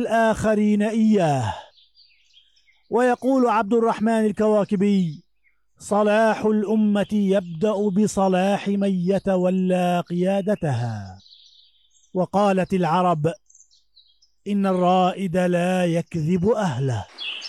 الآخرين إياه. ويقول عبد الرحمن الكواكبي: صلاح الأمة يبدأ بصلاح من يتولى قيادتها. وقالت العرب: إن الرائد لا يكذب أهله.